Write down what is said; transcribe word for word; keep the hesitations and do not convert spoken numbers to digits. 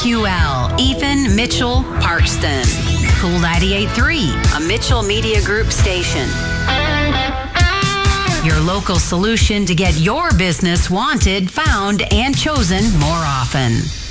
Q L, Ethan Mitchell Parkston. Cool ninety-eight point three, a Mitchell Media Group station. Your local solution to get your business wanted, found, and chosen more often.